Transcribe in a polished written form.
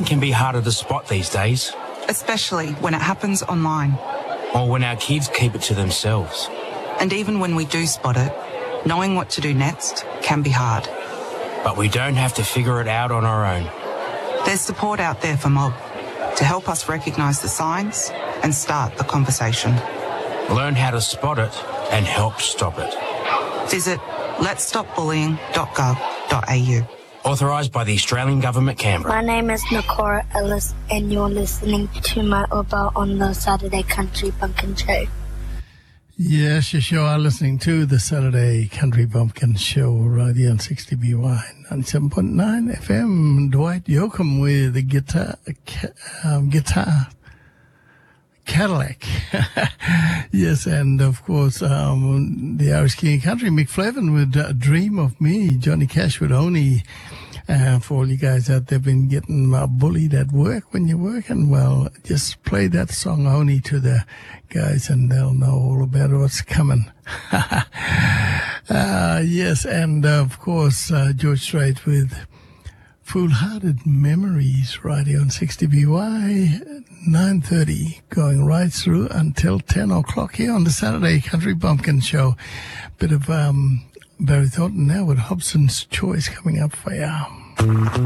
can be harder to spot these days. Especially when it happens online. Or when our kids keep it to themselves. And even when we do spot it, knowing what to do next can be hard. But we don't have to figure it out on our own. There's support out there for Mob to help us recognise the signs and start the conversation. Learn how to spot it and help stop it. Visit letsstopbullying.gov.au. Authorised by the Australian Government, Canberra. My name is Nakora Ellis and you're listening to my Uber on the Saturday Country Bumpkin Show. Yes, you are listening to the Saturday Country Bumpkin Show right here on 60BY 97.9 FM. Dwight Yoakam with the guitar Cadillac. Yes, and of course, the Irish King of Country, Mick Flavin with Dream of Me, Johnny Cash with Oni. For all you guys out there been getting bullied at work when you're working, well, just play that song Oni to the guys and they'll know all about what's coming. Yes, and of course, George Strait with Foolhardy Memories right here on 60BY 9:30, going right through until 10 o'clock here on the Saturday Country Bumpkin Show. Bit of Barry Thornton now with Hobson's Choice coming up for you.